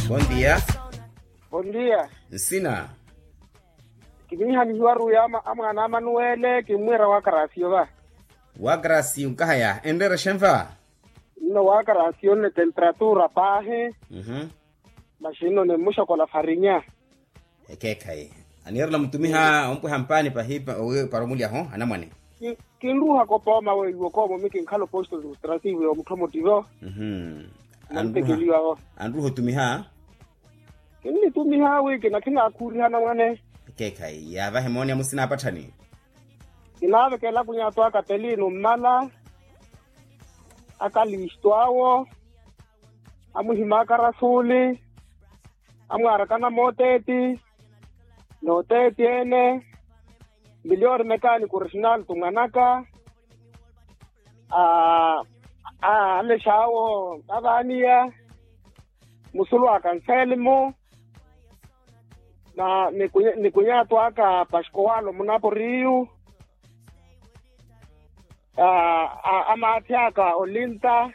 Bom dia. Bom dia. Nsina. Kibinha ni waru ya ama Manuele kimwera wa Karasio ba. Wa Karasio nkahaya endera shenfa. No wa Karasio ne temperatura pahe. Mashino ne musha kwa la farinya. Ekekai. Anirla mtumiha ompu hampani pahipa owe paramulia ho anamwane. Kinruha ko poma we ko mo miki nkalo posto illustrative o mtomotivo. Andruho tumiha. Kini tumiha we kina akuri hana mwane. Ekekai ya vahemonia musina patani. Inave kela kunya to akatelino mala. Akalistwawo. Amuhimaka rasuli. Amuarakana moteti. No te tiene milioni mecánico original tunganaka ale shao abania musulu akanselmo na nikunya to aka pascoalo munapo riu amatiaka olinta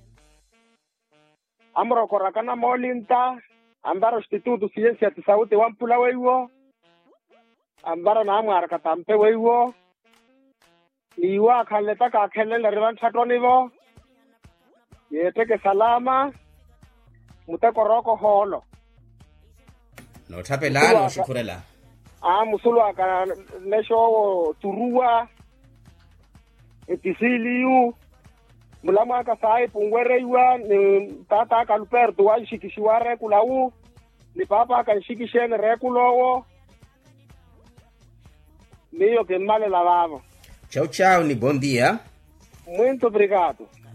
amro korakana molinta ambaro instituto ciencia de saúde wampula weiwo ambara na amara katampe weiwo niwa khaleta ka khelele revan chatonivo yete ke salama muteko roko holo no thapela no shukurela musulu aka lesho turua etisiliu mulama ka sai pungwereiwa ni tata ka luperto wa shikishiware kulau ni papa ka shikishene rekulowo meio que mal lavado. Ciao ciao, ni bom dia. Muito obrigado.